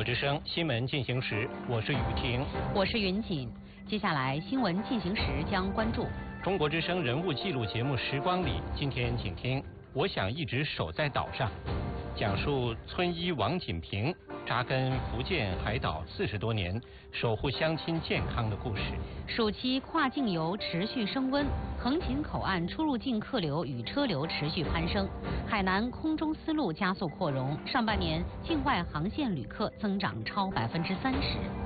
国之声新闻进行时，我是雨婷， 我是云锦。接下来新闻进行时将关注中国之声人物记录节目《时光里》，今天请听《我想一直守在岛上》，讲述村医王锦平扎根福建海岛40多年，守护乡亲健康的故事。 暑期跨境游持续升温，横琴口岸出入境客流与车流持续攀升，海南空中丝路加速扩容，上半年境外航线旅客增长超30%。